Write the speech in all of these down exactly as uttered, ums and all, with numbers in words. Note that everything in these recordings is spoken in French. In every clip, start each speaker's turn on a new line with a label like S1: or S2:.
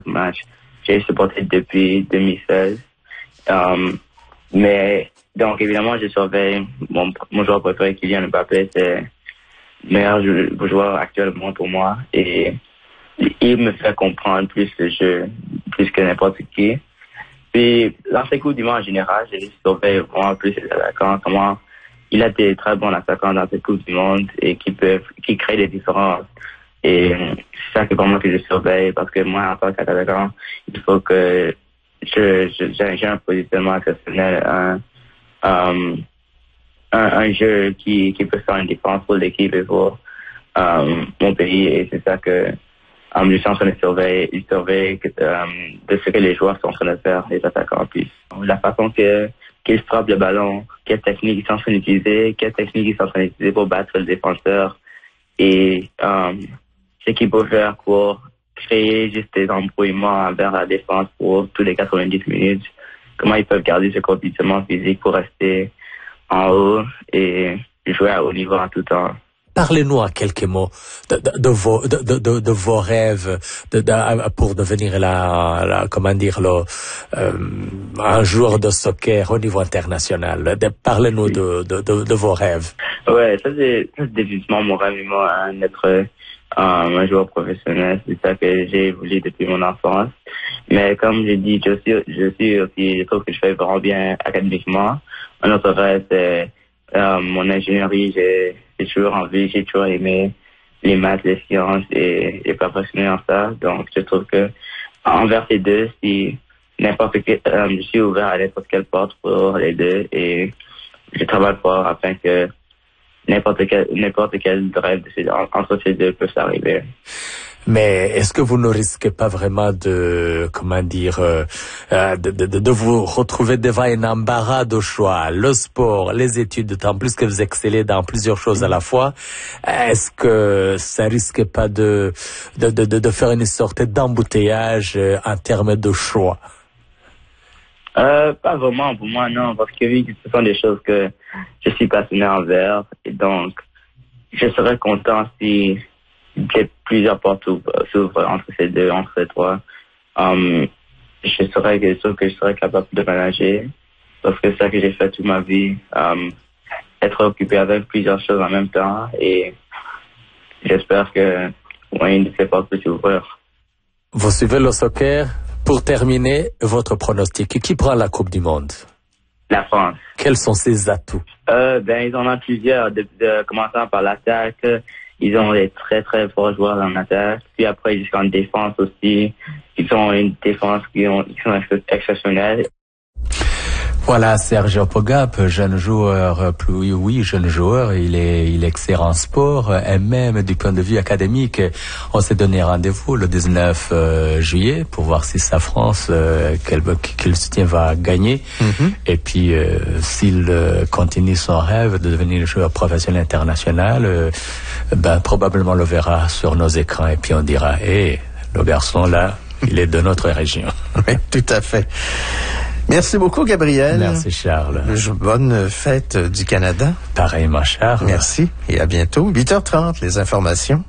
S1: match. J'ai supporté depuis deux mille seize. Um, mais, donc, évidemment, je surveille mon, mon joueur préféré, Kylian Mbappé. C'est le meilleur joueur actuellement pour moi. Et il me fait comprendre plus le jeu, plus que n'importe qui. Puis, dans ces coups du monde en général, je surveille vraiment plus les attaquants, comment il a des très bons attaquants dans ces coups du monde et qui peuvent, qui créent des différences. Et c'est ça que vraiment que je surveille parce que moi, en tant qu'attaquant, il faut que je, je, j'ai un positionnement exceptionnel, un, um, un, un jeu qui, qui peut faire une différence pour l'équipe et pour um, mon pays. Et c'est ça que Um, je suis en train de surveiller, de surveiller um, de ce que les joueurs sont en train de faire, les attaquants en plus. La façon que, qu'ils frappent le ballon, quelle technique ils sont en train d'utiliser, quelle technique ils sont en train d'utiliser pour battre le défenseur et um, ce qu'ils peuvent faire pour créer juste des embrouillements envers la défense pour tous les quatre-vingt-dix minutes. Comment ils peuvent garder ce conditionnement physique pour rester en haut et jouer à haut niveau en tout temps.
S2: Parlez-nous en quelques mots de, de, de, vos, de, de, de vos rêves de, de, pour devenir la, la comment dire le, euh, un joueur de soccer au niveau international. De, parlez-nous de, de, de, de vos rêves.
S1: Ouais, ça c'est, ça, c'est définitivement mon rêve, moi, hein, d'être euh, un joueur professionnel. C'est ça que j'ai évolué depuis mon enfance. Mais comme j'ai dit, je suis, je suis aussi, je trouve que je fais vraiment bien académiquement. Un autre rêve, c'est euh, mon ingénierie. J'ai J'ai toujours envie, j'ai toujours aimé les maths, les sciences et, et perfectionner en ça. Donc, je trouve que envers les deux, si n'importe quel, euh, je suis ouvert à n'importe quelle porte pour les deux et je travaille fort afin que n'importe quel, n'importe quel rêve de ces, entre ces deux peut s'arriver.
S2: Mais est-ce que vous ne risquez pas vraiment de, comment dire, euh, de, de, de vous retrouver devant un embarras de choix, le sport, les études, d'autant plus que vous excellez dans plusieurs choses à la fois. Est-ce que ça risque pas de, de, de, de faire une sorte d'embouteillage en termes de choix?
S1: Euh, pas vraiment pour moi, non, parce que oui, ce sont des choses que je suis passionné envers et donc je serais content si qu'il y ait plusieurs portes s'ouvrent entre ces deux, entre ces trois. Um, je serais sûr que je serais capable de manager parce que c'est ça que j'ai fait toute ma vie. Um, être occupé avec plusieurs choses en même temps et j'espère que ouais, une de ces portes peut s'ouvrir.
S2: Vous suivez le soccer. Pour terminer, votre pronostic. Qui prend la Coupe du Monde?
S1: La France.
S2: Quels sont ses atouts?
S1: Euh, ben, ils en ont plusieurs, de, de, commençant par l'attaque. Ils ont des très très forts joueurs en attaque. Puis après, jusqu'en défense aussi. Ils ont une défense qui, ont, qui sont exceptionnelles.
S2: Voilà, Sergio Pogap, jeune joueur, plus oui, jeune joueur, il est, il est excellent en sport, et même du point de vue académique, on s'est donné rendez-vous le dix-neuf juillet pour voir si sa France, euh, quel, quel soutien va gagner, mm-hmm. Et puis euh, s'il euh, continue son rêve de devenir joueur professionnel international, euh, ben probablement le verra sur nos écrans et puis on dira, hé, hey, le garçon là, il est de notre région.
S3: Oui, tout à fait. Merci beaucoup, Gabriel.
S2: Merci, Charles.
S3: Bonne fête du Canada.
S2: Pareillement, Charles.
S3: Merci et à bientôt. huit heures trente, les informations.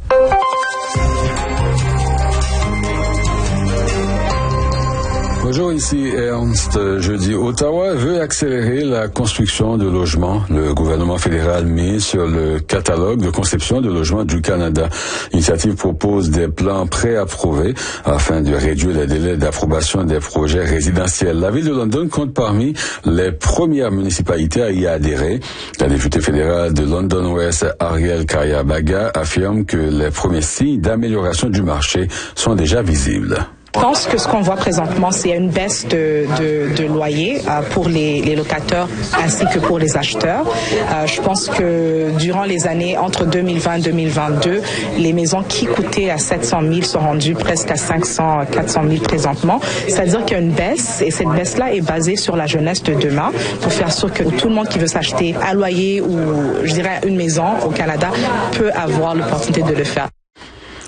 S4: Bonjour, ici Ernst. Jeudi, Ottawa veut accélérer la construction de logements. Le gouvernement fédéral mise sur le catalogue de conception de logements du Canada. L'initiative propose des plans préapprouvés afin de réduire les délais d'approbation des projets résidentiels. La ville de London compte parmi les premières municipalités à y adhérer. La députée fédérale de London West, Ariel Kariabaga, affirme que les premiers signes d'amélioration du marché sont déjà visibles.
S5: Je pense que ce qu'on voit présentement, c'est une baisse de, de, de loyer euh, pour les, les locataires ainsi que pour les acheteurs. Euh, je pense que durant les années entre deux mille vingt et deux mille vingt-deux, les maisons qui coûtaient à sept cent mille sont rendues presque à cinq cents à quatre cent mille présentement. C'est-à-dire qu'il y a une baisse et cette baisse-là est basée sur la jeunesse de demain pour faire sûr que tout le monde qui veut s'acheter un loyer ou, je dirais, une maison au Canada peut avoir l'opportunité de le faire.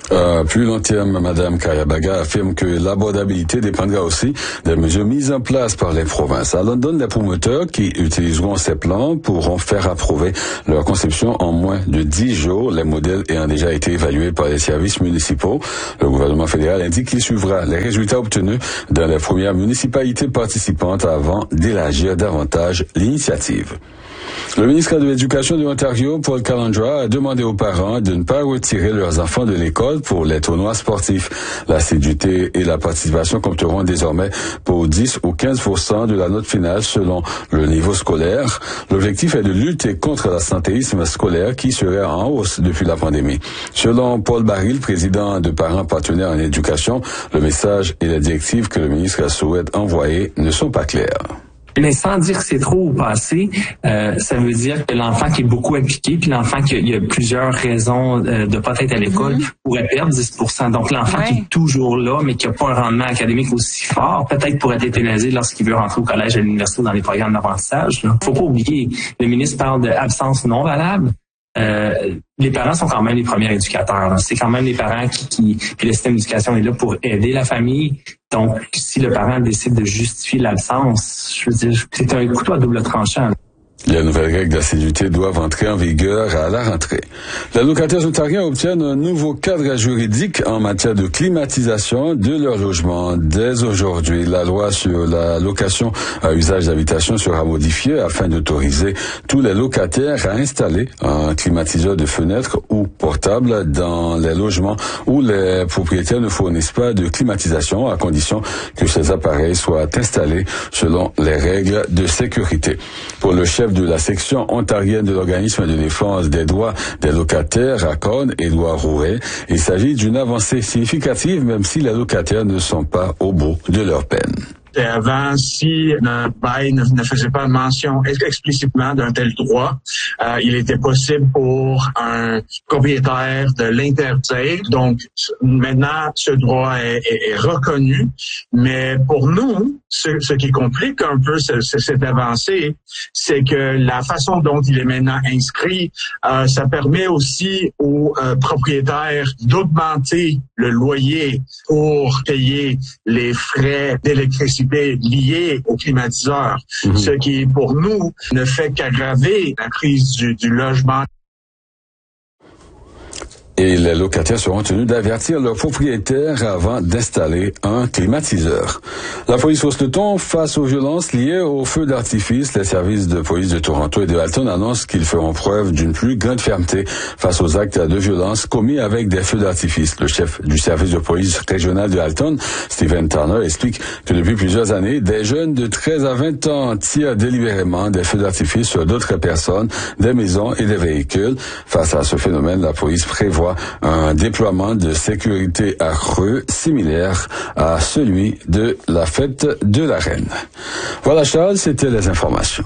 S4: À plus long terme, Mme Kayabaga affirme que l'abordabilité dépendra aussi des mesures mises en place par les provinces. À London, les promoteurs qui utiliseront ces plans pourront faire approuver leur conception en moins de dix jours, les modèles ayant déjà été évalués par les services municipaux. Le gouvernement fédéral indique qu'il suivra les résultats obtenus dans les premières municipalités participantes avant d'élargir davantage l'initiative. Le ministre de l'Éducation de l'Ontario, Paul Calandra, a demandé aux parents de ne pas retirer leurs enfants de l'école pour les tournois sportifs. L'assiduité et la participation compteront désormais pour dix ou quinze pour cent de la note finale selon le niveau scolaire. L'objectif est de lutter contre l'absentéisme scolaire qui serait en hausse depuis la pandémie. Selon Paul Baril, président de Parents Partenaires en Éducation, le message et les directives que le ministre souhaite envoyer ne sont pas clairs.
S6: Mais sans dire que c'est trop ou pas assez, euh, ça veut dire que l'enfant qui est beaucoup impliqué, puis l'enfant qui a, il y a plusieurs raisons euh, de pas être à l'école, mm-hmm. pourrait perdre dix pour cent. Donc l'enfant ouais. qui est toujours là, mais qui n'a pas un rendement académique aussi fort, peut-être pourrait être pénalisé lorsqu'il veut rentrer au collège et à l'université dans les programmes d'apprentissage. Il faut pas oublier, le ministre parle d'absence non valable. Euh, les parents sont quand même les premiers éducateurs. Là. C'est quand même les parents qui, qui, puis le système d'éducation est là pour aider la famille. Donc, si le parent décide de justifier l'absence, je veux dire, c'est un couteau à double tranchant.
S4: Les nouvelles règles d'assiduité doivent entrer en vigueur à la rentrée. Les locataires ontariens obtiennent un nouveau cadre juridique en matière de climatisation de leur logement. Dès aujourd'hui, la loi sur la location à usage d'habitation sera modifiée afin d'autoriser tous les locataires à installer un climatiseur de fenêtre ou portable dans les logements où les propriétaires ne fournissent pas de climatisation, à condition que ces appareils soient installés selon les règles de sécurité. Pour le chef de la section ontarienne de l'organisme de défense des droits des locataires à Corne, Édouard Rouet, il s'agit d'une avancée significative même si les locataires ne sont pas au bout de leur peine.
S7: Avant, si le bail ne, ne faisait pas mention explicitement d'un tel droit, euh, il était possible pour un propriétaire de l'interdire. Donc, maintenant, ce droit est, est, est reconnu. Mais pour nous, ce, ce qui complique un peu ce, ce, cette avancée, c'est que la façon dont il est maintenant inscrit, euh, ça permet aussi aux euh, propriétaires d'augmenter le loyer pour payer les frais d'électricité liés au climatiseur, mmh. ce qui, pour nous, ne fait qu'aggraver la crise du, du logement.
S4: Et les locataires seront tenus d'avertir leurs propriétaires avant d'installer un climatiseur. La police hausse le ton face aux violences liées aux feux d'artifice. Les services de police de Toronto et de Halton annoncent qu'ils feront preuve d'une plus grande fermeté face aux actes de violence commis avec des feux d'artifice. Le chef du service de police régional de Halton, Stephen Turner, explique que depuis plusieurs années, des jeunes de treize à vingt ans tirent délibérément des feux d'artifice sur d'autres personnes, des maisons et des véhicules. Face à ce phénomène, la police prévoit un déploiement de sécurité accru similaire à celui de la fête de la Reine. Voilà Charles, c'était les informations.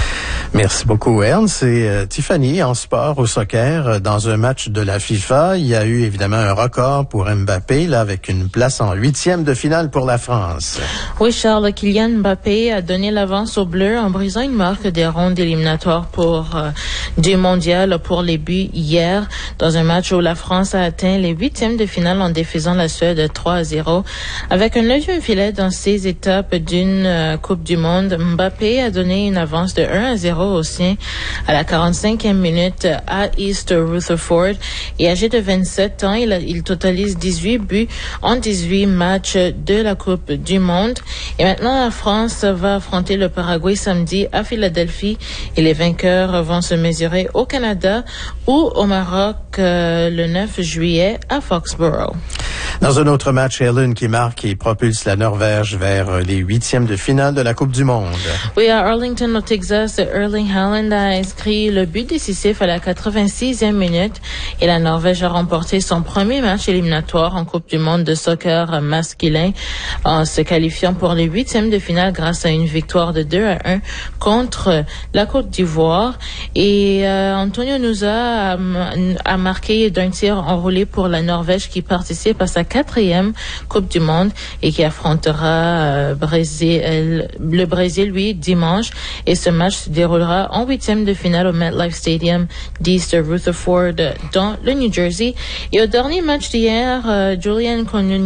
S3: Merci beaucoup Ernst. Et euh, Tiffany, en sport, au soccer, euh, dans un match de la FIFA, il y a eu évidemment un record pour Mbappé, là, avec une place en huitième de finale pour la France.
S8: Oui, Charles, Kylian Mbappé a donné l'avance aux Bleus en brisant une marque des rondes éliminatoires pour euh, du mondial pour les buts hier, dans un match où la France a atteint les huitièmes de finale en défaisant la Suède trois à zéro. Avec un neuvième filet dans ces étapes d'une euh, Coupe du Monde, Mbappé a donné une avance de un à zéro au sien à la quarante-cinquième minute à East Rutherford. Et âgé de vingt-sept ans, il, a, il totalise dix-huit buts en dix-huit matchs de la Coupe du Monde. Et maintenant, la France va affronter le Paraguay samedi à Philadelphie et les vainqueurs vont se mesurer au Canada ou au Maroc euh, le neuf juillet à Foxborough.
S3: Dans un autre match, Ireland qui marque et propulse la Norvège vers les huitièmes de finale de la Coupe du Monde.
S8: Oui, à Arlington, au Texas, Erling Haaland a inscrit le but décisif à la quatre-vingt-sixième minute et la Norvège a remporté son premier match éliminatoire en Coupe du Monde de soccer masculin en se qualifiant pour les huitièmes de finale grâce à une victoire de deux à un contre la Côte d'Ivoire. Et euh, Antonio Nusa a, a marqué d'un tir enroulé pour la Norvège qui participe à sa quatrième Coupe du Monde et qui affrontera euh, Brésil, le Brésil, lui, dimanche. Et ce match se déroulera en huitième de finale au MetLife Stadium d'East Rutherford dans le New Jersey. Et au dernier match d'hier, euh, Julian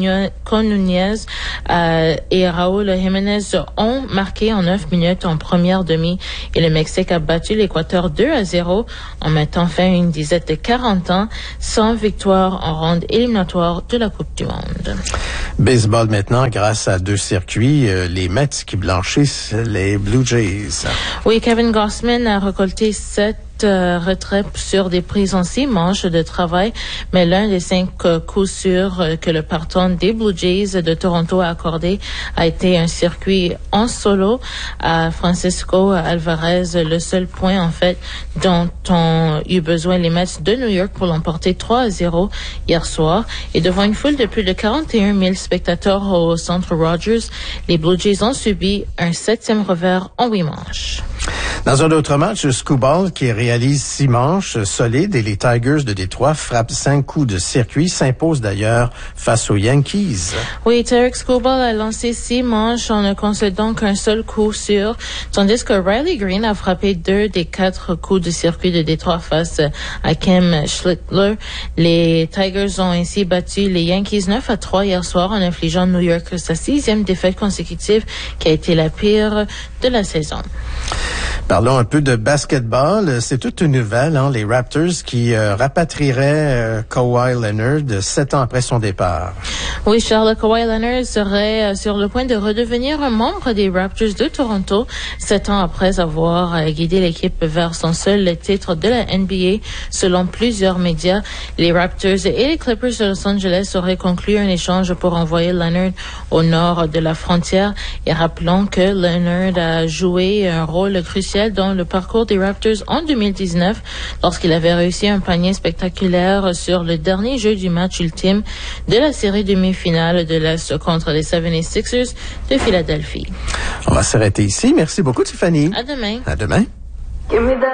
S8: Conunez euh, et Raúl Jiménez ont marqué en neuf minutes en première demi et le Mexique a battu l'Équateur deux à zéro en mettant fin à une disette de quarante ans sans victoire en ronde éliminatoire de la Coupe du Monde.
S3: Baseball maintenant, grâce à deux circuits, euh, les Mets qui blanchissent les Blue Jays.
S8: Oui, Kevin Gausman a récolté sept Euh, retrait sur des prises en six manches de travail, mais l'un des cinq euh, coups sûrs euh, que le partant des Blue Jays de Toronto a accordé a été un circuit en solo à Francisco Alvarez, le seul point en fait dont ont eu besoin les Mets de New York pour l'emporter trois à zéro hier soir. Et devant une foule de plus de quarante et un mille spectateurs au centre Rogers, les Blue Jays ont subi un septième revers en huit manches.
S3: Dans un autre match, Skubal, qui réalise six manches solides, et les Tigers de Détroit frappent cinq coups de circuit, s'impose d'ailleurs face aux Yankees.
S8: Oui, Tarik Skubal a lancé six manches en ne concédant qu'un seul coup sûr, tandis que Riley Green a frappé deux des quatre coups de circuit de Détroit face à Kim Schlittler. Les Tigers ont ainsi battu les Yankees neuf à trois hier soir en infligeant New York sa sixième défaite consécutive qui a été la pire de la saison.
S3: Parlons un peu de basketball. C'est toute une nouvelle, hein, les Raptors qui euh, rapatrieraient euh, Kawhi Leonard sept ans après son départ.
S8: Oui, Charles, Kawhi Leonard serait euh, sur le point de redevenir un membre des Raptors de Toronto, sept ans après avoir euh, guidé l'équipe vers son seul titre de la N B A. Selon plusieurs médias, les Raptors et les Clippers de Los Angeles auraient conclu un échange pour envoyer Leonard au nord de la frontière. Et rappelons que Leonard a joué un rôle crucial dans le parcours des Raptors en deux mille dix-neuf lorsqu'il avait réussi un panier spectaculaire sur le dernier jeu du match ultime de la série demi-finale de l'Est contre les soixante-sixers de Philadelphie.
S3: On va s'arrêter ici. Merci beaucoup, Tiffany.
S8: À demain.
S3: À demain.